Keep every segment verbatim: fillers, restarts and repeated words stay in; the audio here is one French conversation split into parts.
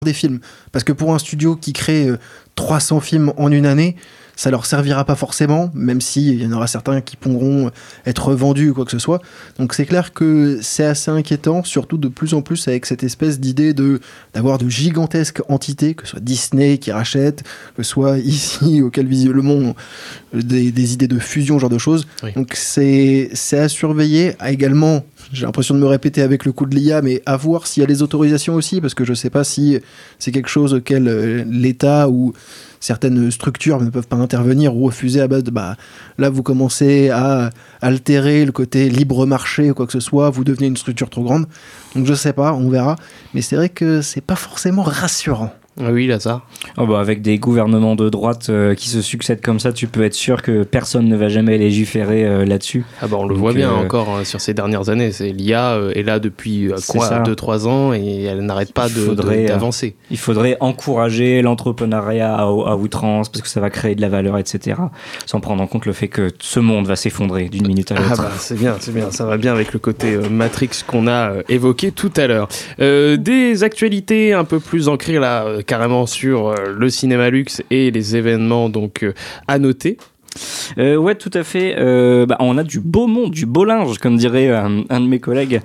des films. Parce que pour un studio qui crée euh, trois cents films en une année, ça leur servira pas forcément, même s'il y en aura certains qui pourront être vendus ou quoi que ce soit. Donc c'est clair que c'est assez inquiétant, surtout de plus en plus avec cette espèce d'idée de, d'avoir de gigantesques entités, que ce soit Disney qui rachète, que ce soit ici, auquel visiblement des, des idées de fusion, ce genre de choses. Oui. Donc c'est, c'est à surveiller. À également, j'ai l'impression de me répéter avec le coup de l'I A, mais à voir s'il y a les autorisations aussi, parce que je sais pas si c'est quelque chose auquel l'État ou certaines structures ne peuvent pas intervenir ou refuser à base de bah là vous commencez à altérer le côté libre marché ou quoi que ce soit, vous devenez une structure trop grande. Donc je sais pas, on verra. Mais c'est vrai que c'est pas forcément rassurant. Oui, Lazare. Oh bah avec des gouvernements de droite euh, qui se succèdent comme ça, tu peux être sûr que personne ne va jamais légiférer euh, là-dessus. Ah bah on le Donc, voit bien euh... encore hein, sur ces dernières années. C'est, l'I A euh, est là depuis euh, quoi, deux trois ans et elle n'arrête pas de, faudrait, de, d'avancer. Euh, il faudrait encourager l'entrepreneuriat à, à outrance parce que ça va créer de la valeur, et cetera. Sans prendre en compte le fait que ce monde va s'effondrer d'une minute à l'autre. Ah bah c'est bien, c'est bien. Ça va bien avec le côté euh, Matrix qu'on a euh, évoqué tout à l'heure. Euh, des actualités un peu plus ancrées là. Euh, carrément sur euh, le cinéma luxe et les événements donc euh, à noter. Euh, ouais, tout à fait. Euh, bah, on a du beau monde, du beau linge, comme dirait un, un de mes collègues,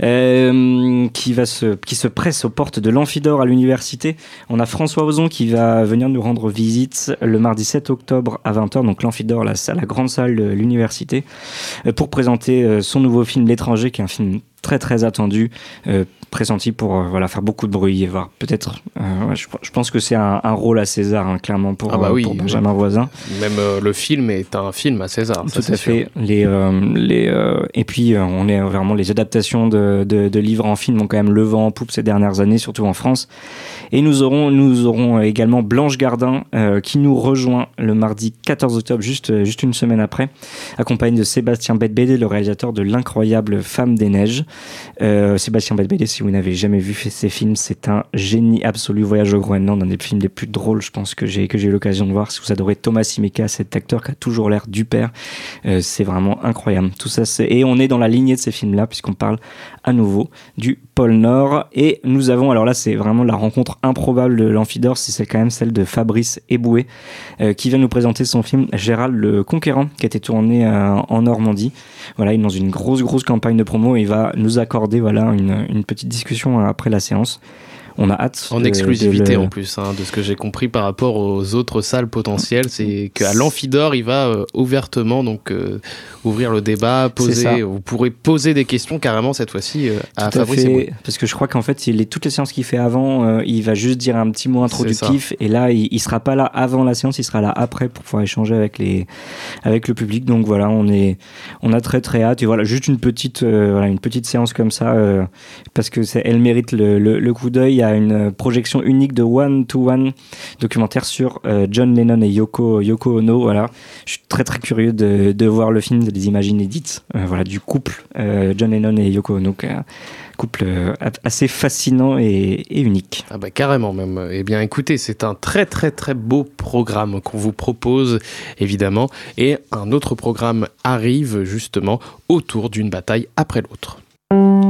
euh, qui va se, qui se presse aux portes de l'Amphidor à l'université. On a François Ozon qui va venir nous rendre visite le mardi sept octobre à vingt heures, donc l'Amphidor, la, la grande salle de l'université, euh, pour présenter euh, son nouveau film L'étranger, qui est un film très très attendu, euh, pressenti pour euh, voilà, faire beaucoup de bruit et voir peut-être euh, ouais, je, je pense que c'est un, un rôle à César hein, clairement pour, ah bah oui, pour Benjamin oui. Voisin. Même euh, le film est un film à César. Tout à fait. Les, euh, les, euh, et puis euh, on est vraiment les adaptations de, de, de livres en film ont quand même le vent en poupe ces dernières années, surtout en France. Et nous aurons, nous aurons également Blanche Gardin euh, qui nous rejoint le mardi quatorze octobre, juste, juste une semaine après, accompagnée de Sébastien Bedbédé, le réalisateur de L'incroyable Femme des Neiges. Euh, Sébastien Bedbédé, si vous n'avez jamais vu ces films, c'est un génie absolu. Voyage au Groenland, un des films les plus drôles, je pense, que j'ai, que j'ai eu l'occasion de voir. Si vous adorez Thomas Simica, cet acteur qui a toujours l'air du père, euh, c'est vraiment incroyable. Tout ça, c'est... Et on est dans la lignée de ces films-là, puisqu'on parle à nouveau du pôle Nord. Et nous avons, alors là, c'est vraiment la rencontre improbable de l'Amphidor, c'est quand même celle de Fabrice Eboué, euh, qui vient nous présenter son film Gérald le Conquérant, qui a été tourné euh, en Normandie. Voilà, il est dans une grosse, grosse campagne de promo et il va nous accorder voilà, une, une petite discussion après la séance. On a hâte. En de, exclusivité de le... en plus, hein, de ce que j'ai compris par rapport aux autres salles potentielles, c'est qu'à l'Amphidor, il va euh, ouvertement donc euh, ouvrir le débat, poser. Vous pourrez poser des questions carrément cette fois-ci euh, à Tout Fabrice à fait, Eboué. parce que je crois qu'en fait, il est toutes les séances qu'il fait avant, euh, il va juste dire un petit mot introductif, et là, il, il sera pas là avant la séance, il sera là après pour pouvoir échanger avec les, avec le public. Donc voilà, on est, on a très très hâte. Et voilà, juste une petite, euh, voilà, une petite séance comme ça, euh, parce que c'est, elle mérite le, le, le coup d'œil. À une projection unique de One to One, documentaire sur euh, John Lennon et Yoko, Yoko Ono. Voilà. Je suis très très curieux de, de voir le film, des images inédites euh, voilà, du couple euh, John Lennon et Yoko Ono. Un couple euh, assez fascinant et, et unique. Ah bah carrément même. Eh bien écoutez, c'est un très très très beau programme qu'on vous propose évidemment. Et un autre programme arrive justement autour d'une bataille après l'autre.